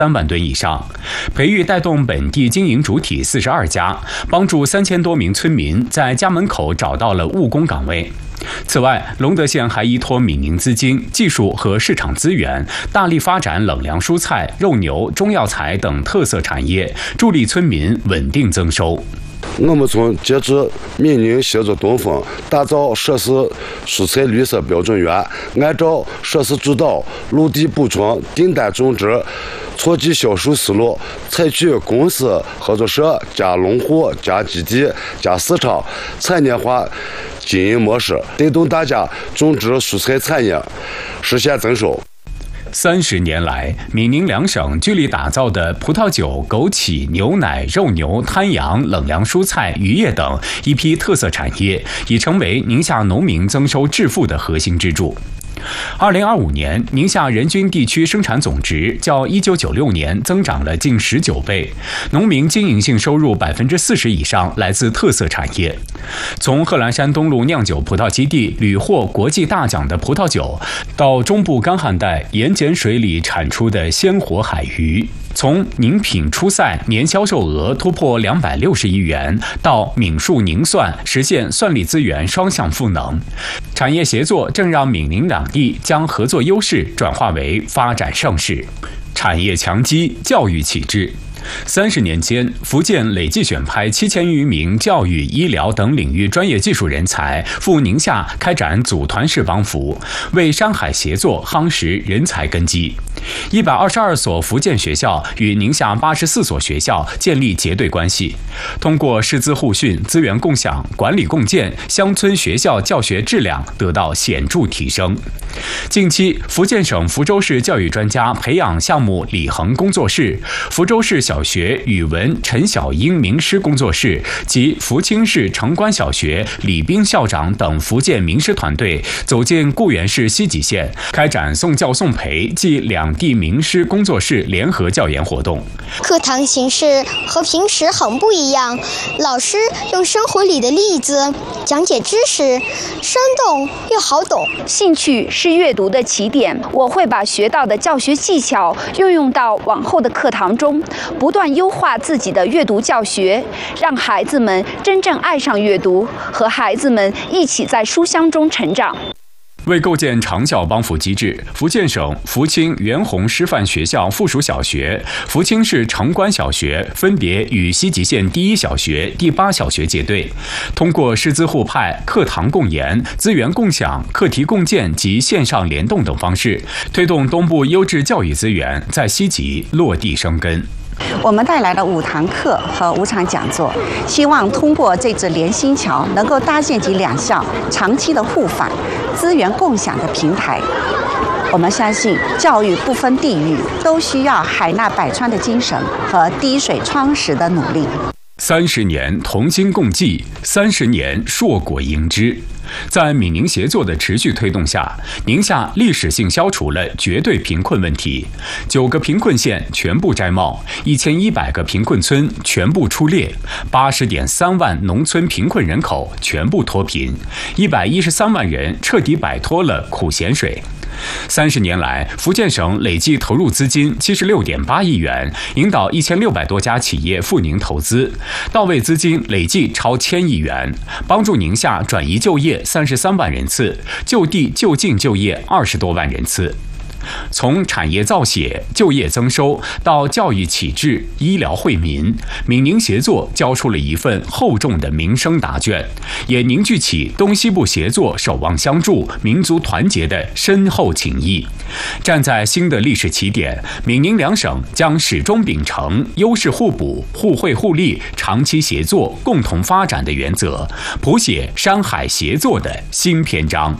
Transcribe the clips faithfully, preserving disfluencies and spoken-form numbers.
三万吨以上，培育带动本地经营主体四十二家，帮助三千多名村民在家门口找到了务工岗位。此外，隆德县还依托闽宁资金、技术和市场资源，大力发展冷粮蔬菜、肉牛、中药材等特色产业，助力村民稳定增收。 我们从截至闽宁协作东风，打造设施蔬菜绿色标准园，按照设施指导、陆地补充、订单种植、错季销售思路，采取公司合作社加农户加基地加市场产业化经营模式，带动大家种植蔬菜产业实现增收。 三十年来，闽宁两省聚力打造的葡萄酒、枸杞、牛奶、肉牛、滩羊、冷粮蔬菜、渔业等一批特色产业，已成为宁夏农民增收致富的核心支柱。二零二五年，宁夏人均地区生产总值较一九九六年增长了近十九倍，农民经营性收入百分之四十以上来自特色产业。从贺兰山东路酿酒葡萄基地屡获国际大奖的葡萄酒，到中部干旱带盐碱水里产出的鲜活海鱼。从宁品初赛年销售额突破两百六十亿元，到闽树宁蒜实现蒜粒资源双向赋能，产业协作正让闽宁两地将合作优势转化为发展盛世。产业强基，教育启智。三十年间，福建累计选派七千余名教育、医疗等领域专业技术人才赴宁夏开展组团式帮扶，为山海协作夯实人才根基。一百二十二所福建学校与宁夏八十四所学校建立结对关系，通过师资互训、资源共享、管理共建，乡村学校教学质量得到显著提升。近期，福建省福州市教育专家培养项目李恒工作室、福州市小学语文陈小英名师工作室及福清市城关小学李斌校长等福建名师团队走进固原市西吉县，开展送教送培暨两地名师工作室联合教研活动。 课堂形式和平时很不一样，老师用生活里的例子讲解知识，生动又好懂。 兴趣是阅读的起点，我会把学到的教学技巧运用到往后的课堂中，不断优化自己的阅读教学，让孩子们真正爱上阅读，和孩子们一起在书香中成长。 为构建长效帮扶机制，福建省福清元洪师范学校附属小学、福清市城关小学分别与西吉县第一小学、第八小学结对，通过师资互派、课堂共研、资源共享、课题共建及线上联动等方式，推动东部优质教育资源在西吉落地生根。 我们带来了五堂课和五场讲座，希望通过这支联心桥，能够搭建起两校长期的互访、资源共享的平台。我们相信，教育不分地域，都需要海纳百川的精神和滴水穿石的努力。 三十年同心共济，三十年硕果盈枝。在闽宁协作的持续推动下，宁夏历史性消除了绝对贫困问题，九个贫困县全部摘帽，一千一百个贫困村全部出列，八十点三万农村贫困人口全部脱贫，一百一十三万人彻底摆脱了苦咸水。三十年来，福建省累计投入资金七十六点八亿元，引导一千六百多家企业赴宁投资，到位资金累计超千亿元，帮助宁夏转移就业三十三万人次，就地就近就业二十多万人次。从产业造血、就业增收到教育启智、医疗惠民，闽宁协作交出了一份厚重的民生答卷，也凝聚起东西部协作守望相助、民族团结的深厚情谊。站在新的历史起点，闽宁两省将始终秉承优势互补、互惠互利、长期协作、共同发展的原则，谱写山海协作的新篇章。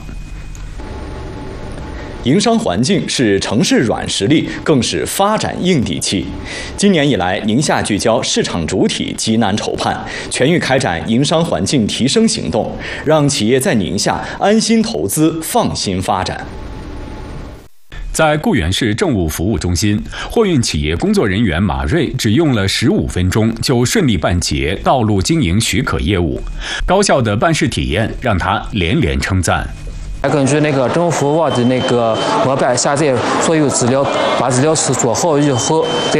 营商环境是城市软实力，更是发展硬底气。今年以来，宁夏聚焦市场主体急难筹盼，全域开展营商环境提升行动，让企业在宁夏安心投资、放心发展。 在固原市政务服务中心，货运企业工作人员马瑞只用了十五分钟就顺利办结道路经营许可业务，高效的办事体验让他连连称赞。 根据那个政府服务的那个模板下载所有资料，把资料是做好以后，再